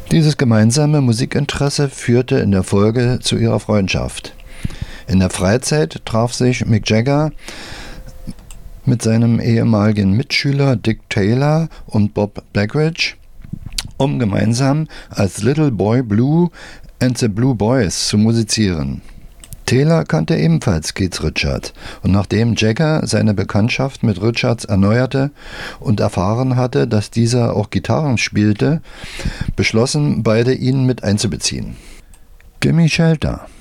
Dieses gemeinsame Musikinteresse führte in der Folge zu ihrer Freundschaft. In der Freizeit traf sich Mick Jagger mit seinem ehemaligen Mitschüler Dick Taylor und Bob Blackridge, um gemeinsam als Little Boy Blue and the Blue Boys zu musizieren. Taylor kannte ebenfalls Keith Richards und nachdem Jagger seine Bekanntschaft mit Richards erneuerte und erfahren hatte, dass dieser auch Gitarren spielte, beschlossen beide ihn mit einzubeziehen. Gimme Shelter.